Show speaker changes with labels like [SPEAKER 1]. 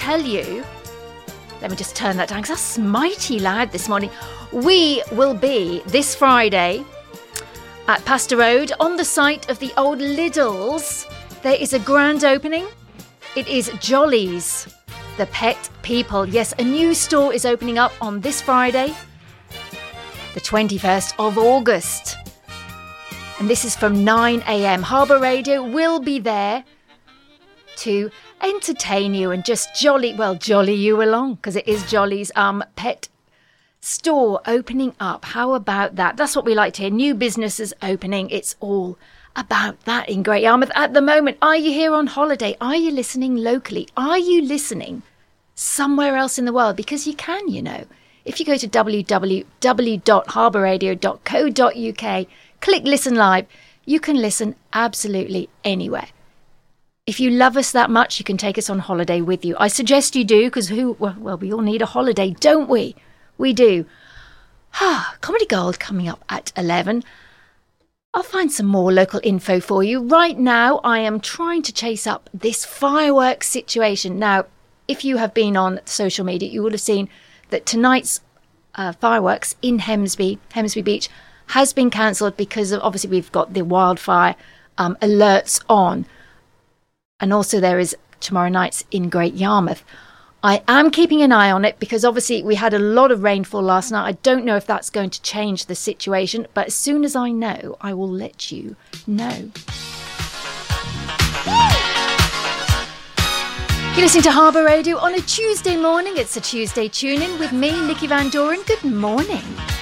[SPEAKER 1] tell you, let me just turn that down because that's mighty loud this morning. We will be this Friday at Pastor Road on the site of the old Lidl's. There is a grand opening. It is Jolly's, the Pet People. Yes, a new store is opening up on this Friday, the 21st of August. And this is from 9 a.m. Harbour Radio will be there to entertain you and just jolly you along, because it is Jolly's pet store opening up. How about that? That's what we like to hear. New businesses opening. It's all about that in Great Yarmouth at the moment. Are you here on holiday? Are you listening locally? Are you listening somewhere else in the world? Because you can, you know. If you go to www.harbourradio.co.uk, click listen live, you can listen absolutely anywhere. If you love us that much, you can take us on holiday with you. I suggest you do, because we all need a holiday, don't we? We do. Comedy Gold coming up at 11. I'll find some more local info for you. Right now, I am trying to chase up this fireworks situation. Now, if you have been on social media, you would have seen that tonight's fireworks in Hemsby Beach has been cancelled because of, obviously, we've got the wildfire alerts on. And also there is tomorrow night's in Great Yarmouth. I am keeping an eye on it because obviously we had a lot of rainfall last night. I don't know if that's going to change the situation, but as soon as I know, I will let you know. You're listening to Harbour Radio on a Tuesday morning. It's a Tuesday tune-in with me, Nikki Van Doren. Good morning.